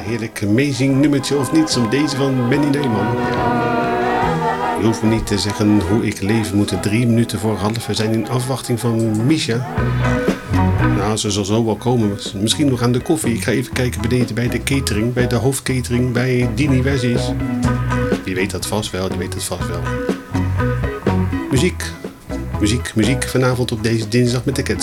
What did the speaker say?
heerlijk amazing nummertje of niet, om deze van Benny Nijman. Je hoeft me niet te zeggen hoe ik leef. We moeten 3 minuten voor half. We zijn in afwachting van Misha. Nou, ze zal zo wel komen. Misschien nog aan de koffie. Ik ga even kijken beneden bij de catering. Bij de hoofdcatering. Bij Dini, waar ze is. Die weet dat vast wel. Muziek. Muziek vanavond op deze dinsdag met de Cats.